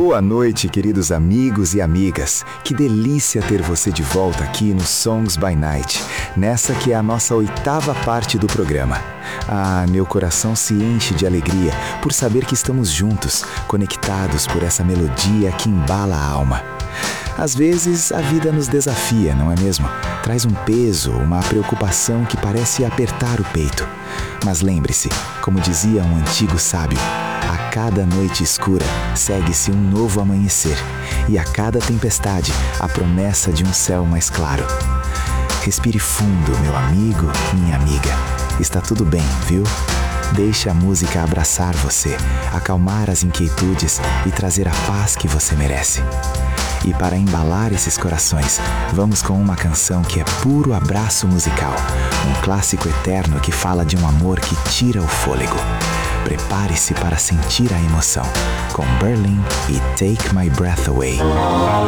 Boa noite, queridos amigos e amigas. Que delícia ter você de volta aqui no Songs by Night, nessa que é a nossa 8ª parte do programa. Ah, meu coração se enche de alegria por saber que estamos juntos, conectados por essa melodia que embala a alma. Às vezes a vida nos desafia, não é mesmo? Traz um peso, uma preocupação que parece apertar o peito. Mas lembre-se, como dizia um antigo sábio, a cada noite escura segue-se um novo amanhecer, e a cada tempestade a promessa de um céu mais claro. Respire fundo, meu amigo, minha amiga. Está tudo bem, viu? Deixe a música abraçar você, acalmar as inquietudes e trazer a paz que você merece. E para embalar esses corações, vamos com uma canção que é puro abraço musical, um clássico eterno que fala de um amor que tira o fôlego. Prepare-se para sentir a emoção, com Berlin e Take My Breath Away.